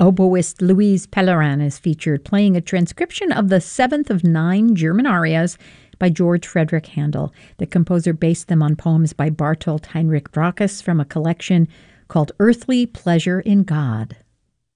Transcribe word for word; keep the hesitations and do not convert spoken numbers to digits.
Oboist Louise Pellerin is featured playing a transcription of the seventh of nine German arias by George Frederick Handel. The composer based them on poems by Bartolt Heinrich Brachus from a collection called Earthly Pleasure in God.